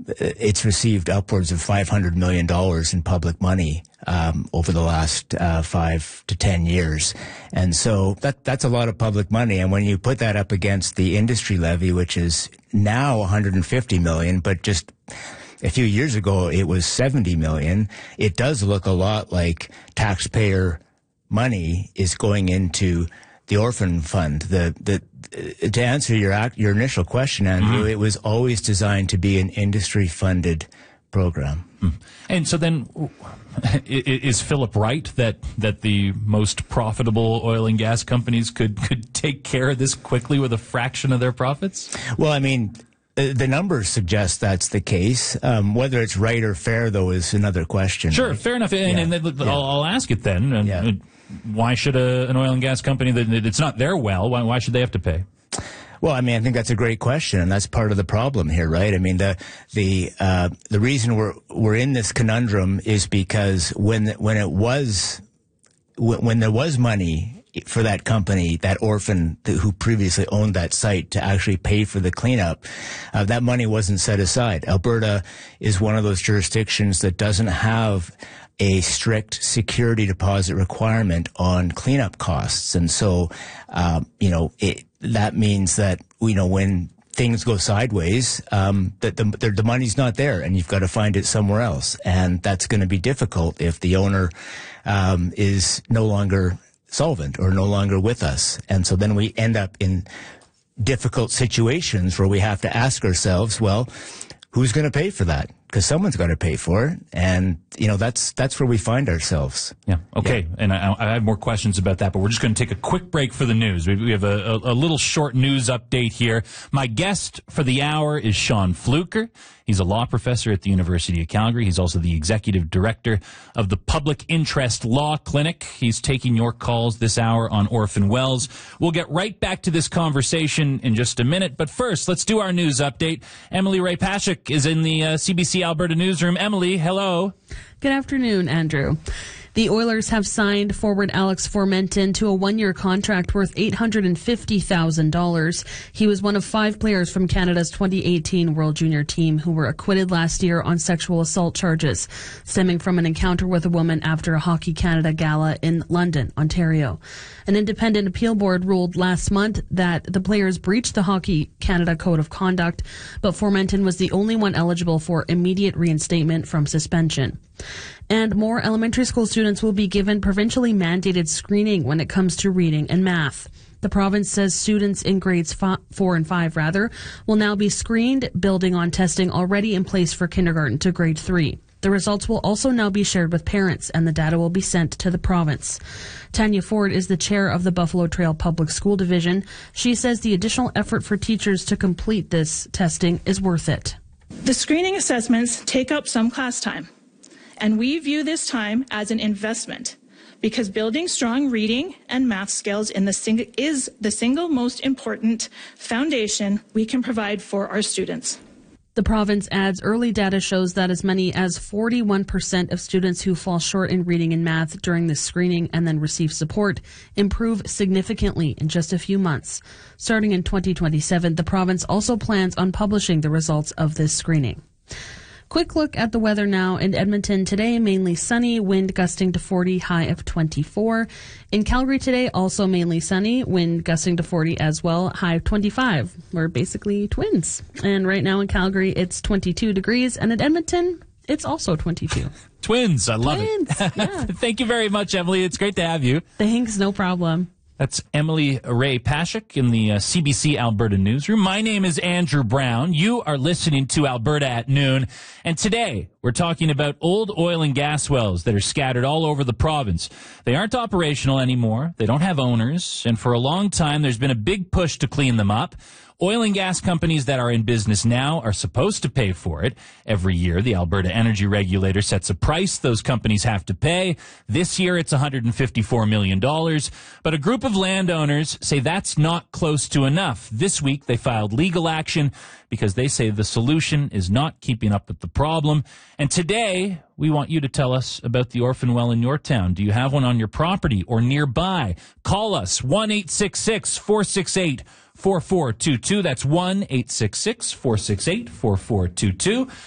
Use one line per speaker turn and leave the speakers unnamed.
it's received upwards of $500 million in public money over the last 5 to 10 years. And so that's a lot of public money. And when you put that up against the industry levy, which is now $150 million, but just a few years ago it was $70 million, it does look a lot like taxpayer money is going into the orphan fund. To answer your initial question, Andrew, it was always designed to be an industry-funded program.
And so then, is Philip right that the most profitable oil and gas companies could take care of this quickly with a fraction of their profits?
Well, I mean, the numbers suggest that's the case. Whether it's right or fair, though, is another question.
Sure, fair enough. I'll ask it then. Why should an oil and gas company that it's not their well? Why should they have to pay?
Well, I mean, I think that's a great question, and that's part of the problem here, right? I mean, the reason we're in this conundrum is because when there was money for that company, that orphan who previously owned that site, to actually pay for the cleanup, that money wasn't set aside. Alberta is one of those jurisdictions that doesn't have a strict security deposit requirement on cleanup costs. And so, that means that, when things go sideways, that the money's not there and you've got to find it somewhere else. And that's going to be difficult if the owner, is no longer solvent or no longer with us. And so then we end up in difficult situations where we have to ask ourselves, well, who's going to pay for that? Because someone's got to pay for it, and that's where we find ourselves.
Yeah. Okay. Yeah. And I have more questions about that, but we're just going to take a quick break for the news. We have a little short news update here. My guest for the hour is Sean Fluker. He's a law professor at the University of Calgary. He's also the executive director of the Public Interest Law Clinic. He's taking your calls this hour on orphan wells. We'll get right back to this conversation in just a minute, but first, let's do our news update. Emily Ray-Pashuk is in the CBC Alberta newsroom. Emily, hello.
Good afternoon, Andrew. The Oilers have signed forward Alex Formenton to a one-year contract worth $850,000. He was one of 5 players from Canada's 2018 World Junior team who were acquitted last year on sexual assault charges stemming from an encounter with a woman after a Hockey Canada gala in London, Ontario. An independent appeal board ruled last month that the players breached the Hockey Canada Code of Conduct, but Formenton was the only one eligible for immediate reinstatement from suspension. And more elementary school students will be given provincially mandated screening when it comes to reading and math. The province says students in grades 4 and 5, will now be screened, building on testing already in place for kindergarten to grade 3. The results will also now be shared with parents, and the data will be sent to the province. Tanya Ford is the chair of the Buffalo Trail Public School Division. She says the additional effort for teachers to complete this testing is worth it.
The screening assessments take up some class time, and we view this time as an investment because building strong reading and math skills is the single most important foundation we can provide for our students.
The province adds early data shows that as many as 41% of students who fall short in reading and math during the screening and then receive support improve significantly in just a few months. Starting in 2027, the province also plans on publishing the results of this screening. Quick look at the weather now. In Edmonton today, mainly sunny, wind gusting to 40, high of 24. In Calgary today, also mainly sunny, wind gusting to 40 as well, high of 25. We're basically twins. And right now in Calgary, it's 22 degrees, and in Edmonton, it's also 22.
Twins, I love
it. Yeah.
Thank you very much, Emily. It's great to have you.
Thanks, no problem.
That's Emily Ray-Pashuk in the CBC Alberta newsroom. My name is Andrew Brown. You are listening to Alberta at Noon. And today, we're talking about old oil and gas wells that are scattered all over the province. They aren't operational anymore. They don't have owners. And for a long time, there's been a big push to clean them up. Oil and gas companies that are in business now are supposed to pay for it. Every year, the Alberta Energy Regulator sets a price those companies have to pay. This year, it's $154 million. But a group of landowners say that's not close to enough. This week, they filed legal action because they say the solution is not keeping up with the problem. And today, we want you to tell us about the orphan well in your town. Do you have one on your property or nearby? Call us, 1-866-468-4422. That's 1-866-468-4422.